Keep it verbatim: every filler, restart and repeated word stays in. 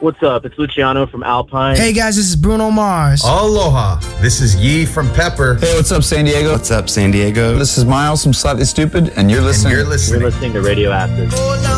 What's up? It's Luciano from Alpine. Hey guys, this is Bruno Mars. Aloha. This is Yee from Pepper. Hey, what's up, San Diego? What's up, San Diego? This is Miles from Slightly Stupid, and you're listening. And you're listening. You're listening to Radio Acid.